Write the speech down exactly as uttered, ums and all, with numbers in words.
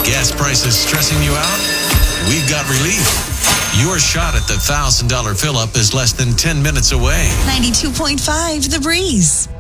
Gas prices stressing you out? We've got relief. Your shot at the one thousand dollars fill-up is less than ten minutes away. ninety-two point five The Breeze.